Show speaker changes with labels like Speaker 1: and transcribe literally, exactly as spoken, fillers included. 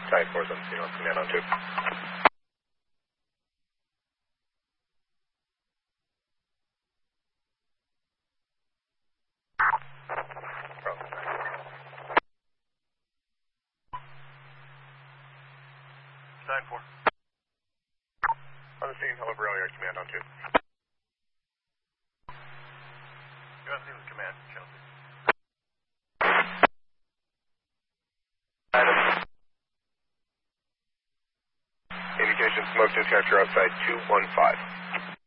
Speaker 1: Type four seven zero, command on two.
Speaker 2: nine four.
Speaker 1: On the scene, however, earlier, command on two.
Speaker 2: You're on the scene with command, Chelsea.
Speaker 1: Indication smoke detector outside two one five.